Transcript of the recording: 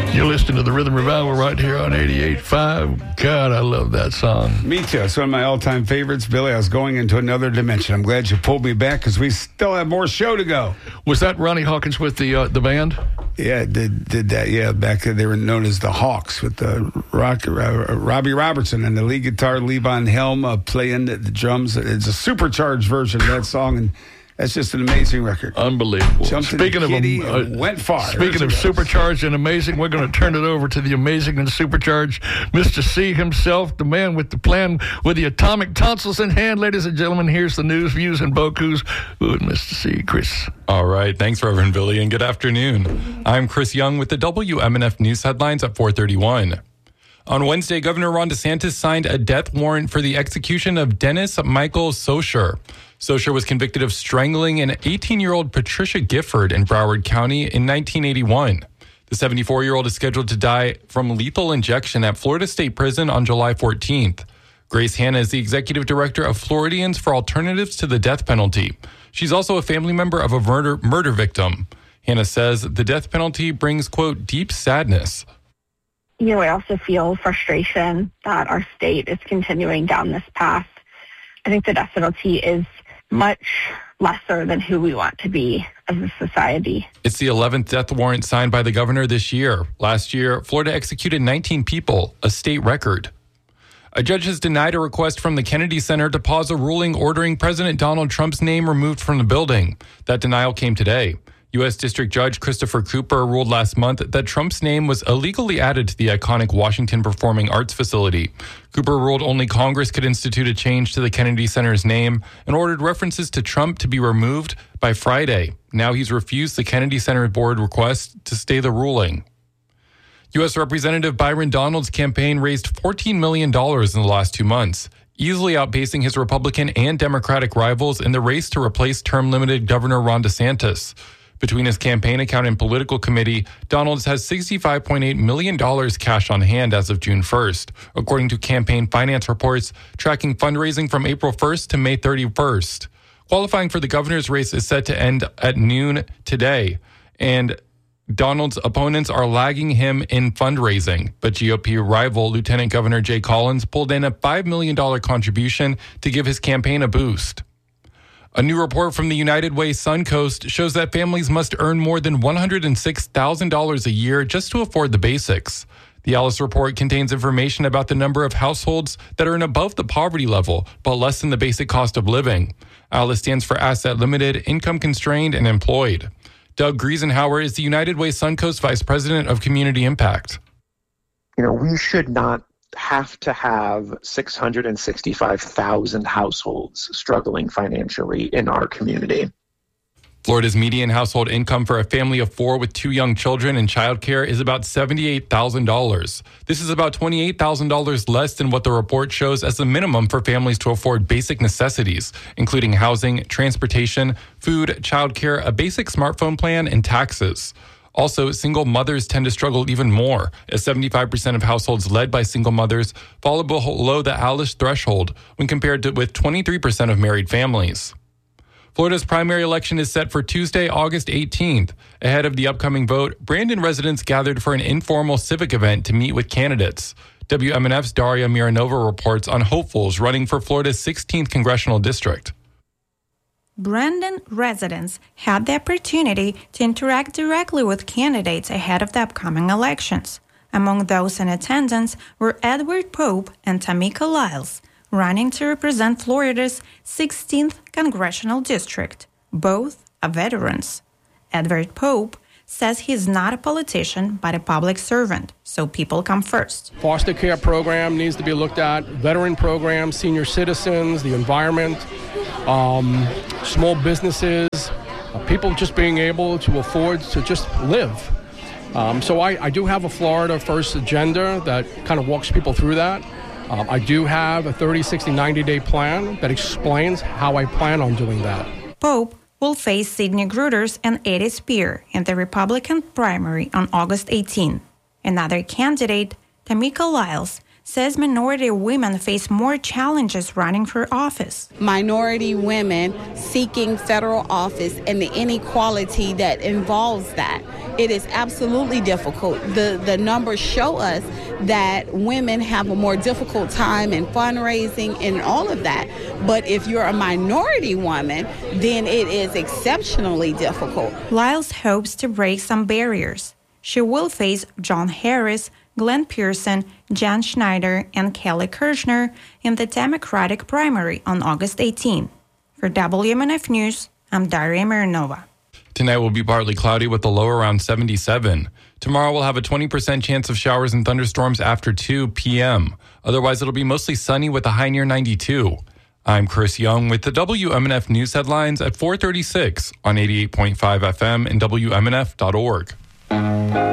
You're listening to the Rhythm Revival right here on 88.5. God, I love that song. Me too. It's one of my all-time favorites. Billy, I was going into another dimension. I'm glad you pulled me back because we still have more show to go. Was that Ronnie Hawkins with the band? Yeah, did that. Yeah, back then they were known as the Hawks with Robbie Robertson and the lead guitar, Levon Helm, playing the drums. It's a supercharged version of that song, and that's just an amazing record. Unbelievable. Speaking of went far. Speaking of supercharged and amazing, we're going to turn it over to the amazing and supercharged Mr. C himself, the man with the plan, with the atomic tonsils in hand. Ladies and gentlemen, here's the news, views, and bokus with Mr. C. Chris. All right. Thanks, Reverend Billy, and good afternoon. I'm Chris Young with the WMNF News headlines at 4:31. On Wednesday, Governor Ron DeSantis signed a death warrant for the execution of Dennis Michael Socher. Socher was convicted of strangling an 18-year-old Patricia Gifford in Broward County in 1981. The 74-year-old is scheduled to die from lethal injection at Florida State Prison on July 14th. Grace Hanna is the executive director of Floridians for Alternatives to the Death Penalty. She's also a family member of a murder victim. Hanna says the death penalty brings, quote, deep sadness. You know, I also feel frustration that our state is continuing down this path. I think the death penalty is much lesser than who we want to be as a society. It's the 11th death warrant signed by the governor this year. Last year, Florida executed 19 people, a state record. A judge has denied a request from the Kennedy Center to pause a ruling ordering President Donald Trump's name removed from the building. That denial came today. U.S. District Judge Christopher Cooper ruled last month that Trump's name was illegally added to the iconic Washington Performing Arts facility. Cooper ruled only Congress could institute a change to the Kennedy Center's name and ordered references to Trump to be removed by Friday. Now he's refused the Kennedy Center board request to stay the ruling. U.S. Representative Byron Donalds' campaign raised $14 million in the last 2 months, easily outpacing his Republican and Democratic rivals in the race to replace term-limited Governor Ron DeSantis. Between his campaign account and political committee, Donalds has $65.8 million cash on hand as of June 1st, according to campaign finance reports tracking fundraising from April 1st to May 31st. Qualifying for the governor's race is set to end at noon today, and Donald's opponents are lagging him in fundraising, but GOP rival Lieutenant Governor Jay Collins pulled in a $5 million contribution to give his campaign a boost. A new report from the United Way Suncoast shows that families must earn more than $106,000 a year just to afford the basics. The Alice report contains information about the number of households that earn above the poverty level, but less than the basic cost of living. Alice stands for Asset Limited, Income Constrained, and Employed. Doug Griesenhauer is the United Way Suncoast Vice President of Community Impact. You know, we should not have to have 665,000 households struggling financially in our community. Florida's median household income for a family of 4 with 2 young children in childcare is about $78,000. This is about $28,000 less than what the report shows as the minimum for families to afford basic necessities, including housing, transportation, food, childcare, a basic smartphone plan, and taxes. Also, single mothers tend to struggle even more, as 75% of households led by single mothers fall below the Alice threshold when compared with 23% of married families. Florida's primary election is set for Tuesday, August 18th. Ahead of the upcoming vote, Brandon residents gathered for an informal civic event to meet with candidates. WMNF's Daria Miranova reports on hopefuls running for Florida's 16th congressional district. Brandon residents had the opportunity to interact directly with candidates ahead of the upcoming elections. Among those in attendance were Edward Pope and Tamika Lyles, running to represent Florida's 16th congressional district. Both are veterans. Edward Pope says he's not a politician but a public servant, so people come first. Foster care program needs to be looked at, veteran programs, senior citizens, the environment, small businesses, people just being able to afford to just live. So I do have a Florida First agenda that kind of walks people through that. I do have a 30, 60, 90-day plan that explains how I plan on doing that. Pope will face Sidney Gruters and Eddie Spear in the Republican primary on August 18. Another candidate, Tamika Lyles, says minority women face more challenges running for office. Minority women seeking federal office and the inequality that involves that. It is absolutely difficult. The numbers show us that women have a more difficult time in fundraising and all of that. But if you're a minority woman, then it is exceptionally difficult. Lyles hopes to break some barriers. She will face John Harris, Glenn Pearson, Jan Schneider, and Kelly Kirchner in the Democratic primary on August 18. For WMNF News, I'm Daria Mironova. Tonight will be partly cloudy with a low around 77. Tomorrow we'll have a 20% chance of showers and thunderstorms after 2 p.m. Otherwise, it'll be mostly sunny with a high near 92. I'm Chris Young with the WMNF News headlines at 4:36 on 88.5 FM and WMNF.org.